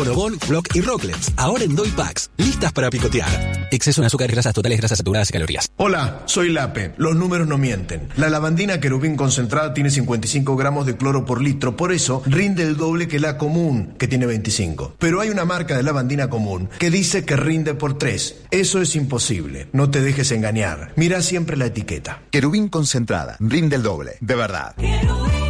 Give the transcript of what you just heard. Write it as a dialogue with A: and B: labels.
A: Bonobón, Block y Rocklets. Ahora en Doy Packs. Listas para picotear. Exceso en azúcares, grasas totales, grasas saturadas y calorías.
B: Hola, soy Lape. Los números no mienten. La lavandina Querubín concentrada tiene 55 gramos de cloro por litro. Por eso rinde el doble que la común, que tiene 25. Pero hay una marca de lavandina común que dice que rinde por 3. Eso es imposible. No te dejes engañar. Mira siempre la etiqueta.
C: Querubín concentrada. Rinde el doble. De verdad.